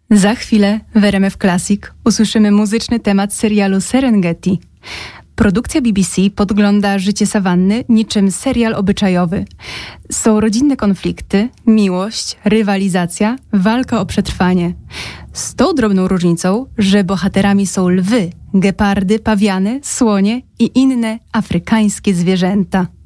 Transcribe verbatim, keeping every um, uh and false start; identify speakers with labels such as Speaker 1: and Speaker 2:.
Speaker 1: Za chwilę w R M F Classic usłyszymy muzyczny temat serialu Serengeti. Produkcja B B C podgląda życie sawanny niczym serial obyczajowy. Są rodzinne konflikty, miłość, rywalizacja, walka o przetrwanie. Z tą drobną różnicą, że bohaterami są lwy, gepardy, pawiany, słonie i inne afrykańskie zwierzęta.